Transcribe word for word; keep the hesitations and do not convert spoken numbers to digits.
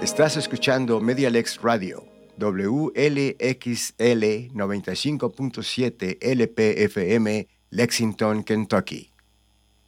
Estás escuchando Medialex Radio, W L X L noventa y cinco punto siete L P F M, Lexington, Kentucky.